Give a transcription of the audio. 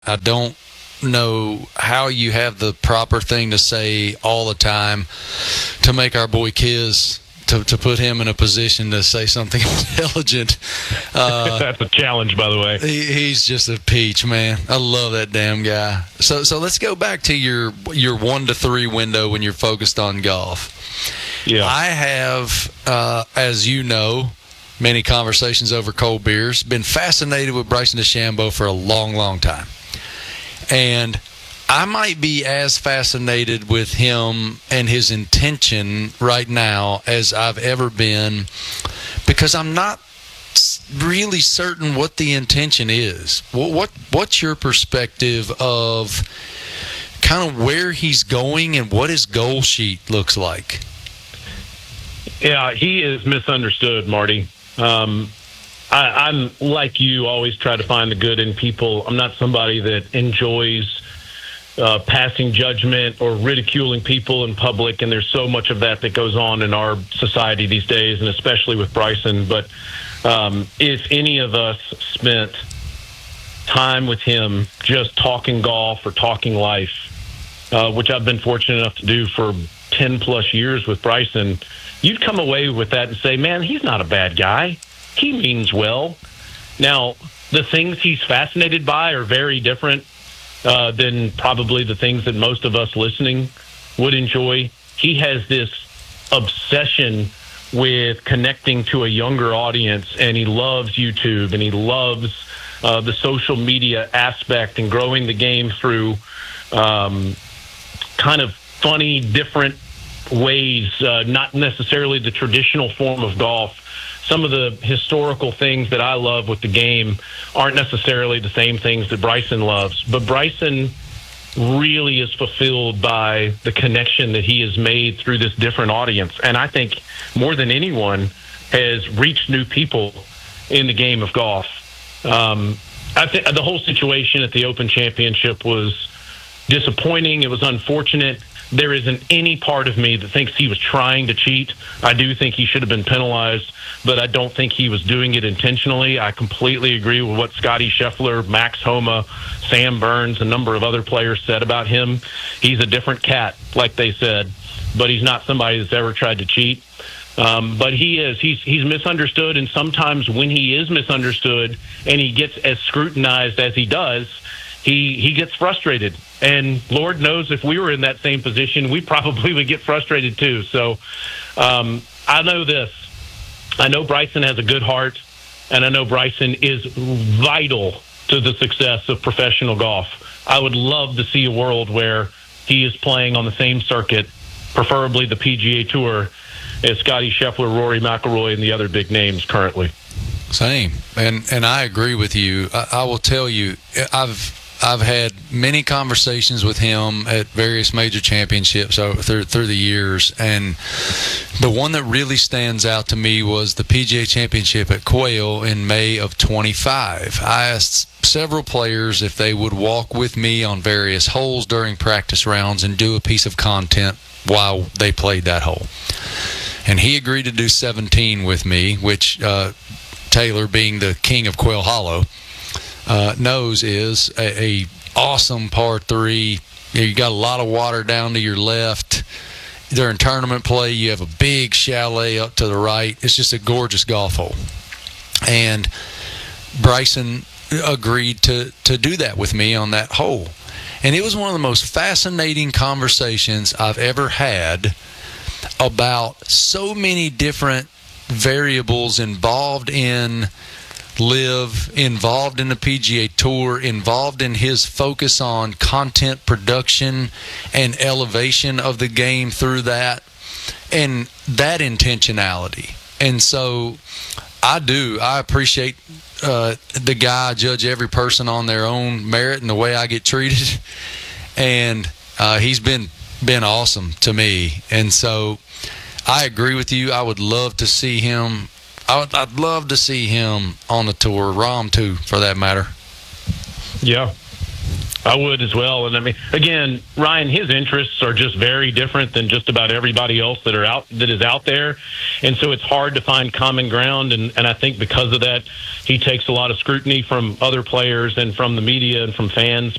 I don't know how you have the proper thing to say all the time to make our boy Kiz, to put him in a position to say something intelligent. That's a challenge, by the way. He's just a peach, man. I love that damn guy. So let's go back to your 1 to 3 window when you're focused on golf. Yeah. I have, as you know, many conversations over cold beers, been fascinated with Bryson DeChambeau for a long, long time. And I might be as fascinated with him and his intention right now as I've ever been, because I'm not really certain what the intention is. What's your perspective of kind of where he's going and what his goal sheet looks like? Yeah, he is misunderstood, Marty. I'm like you, always try to find the good in people. I'm not somebody that enjoys passing judgment or ridiculing people in public, and there's so much of that goes on in our society these days, and especially with Bryson. But if any of us spent time with him just talking golf or talking life, which I've been fortunate enough to do for 10 plus years with Bryson, you'd come away with that and say, man, he's not a bad guy. He means well. Now, the things he's fascinated by are very different than probably the things that most of us listening would enjoy. He has this obsession with connecting to a younger audience, and he loves YouTube, and he loves the social media aspect and growing the game through kind of funny, different ways, not necessarily the traditional form of golf. Some of the historical things that I love with the game aren't necessarily the same things that Bryson loves. But Bryson really is fulfilled by the connection that he has made through this different audience. And I think more than anyone has reached new people in the game of golf. I think the whole situation at the Open Championship was disappointing. It was unfortunate. There isn't any part of me that thinks he was trying to cheat. I do think he should have been penalized, but I don't think he was doing it intentionally. I completely agree with what Scotty Scheffler, Max Homa, Sam Burns, a number of other players said about him. He's a different cat, like they said, but he's not somebody that's ever tried to cheat. But he's misunderstood, and sometimes when he is misunderstood and he gets as scrutinized as he does, he gets frustrated. And Lord knows if we were in that same position, we probably would get frustrated too. So I know this. I know Bryson has a good heart, and I know Bryson is vital to the success of professional golf. I would love to see a world where he is playing on the same circuit, preferably the PGA Tour, as Scotty Scheffler, Rory McIlroy, and the other big names currently. Same. And I agree with you. I will tell you, I've had many conversations with him at various major championships through the years, and the one that really stands out to me was the PGA Championship at Quail in May of 25. I asked several players if they would walk with me on various holes during practice rounds and do a piece of content while they played that hole. And he agreed to do 17 with me, which Taylor, being the king of Quail Hollow, knows is a awesome par 3. You got a lot of water down to your left. During tournament play, you have a big chalet up to the right. It's just a gorgeous golf hole. And Bryson agreed to do that with me on that hole. And it was one of the most fascinating conversations I've ever had about so many different variables involved in LIV, involved in the PGA Tour, involved in his focus on content production and elevation of the game through that, and that intentionality. And so I appreciate the guy. I judge every person on their own merit and the way I get treated, and he's been awesome to me. And so I agree with you. I would love to see him. I'd love to see him on the tour, Rahm too, for that matter. Yeah. I would as well. And I mean, again, Ryan, his interests are just very different than just about everybody else that is out there. And so it's hard to find common ground. And I think because of that, he takes a lot of scrutiny from other players and from the media and from fans.